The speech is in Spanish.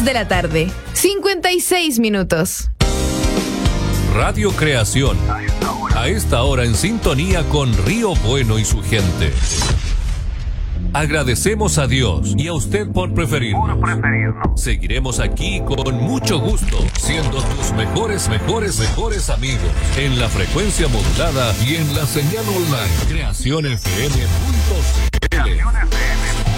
2 de la tarde, 56 minutos. Radio Creación. A esta hora en sintonía con Río Bueno y su gente. Agradecemos a Dios y a usted por preferirnos. Seguiremos aquí con mucho gusto, siendo tus mejores amigos en la frecuencia modulada y en la señal online. Creación FM.cl.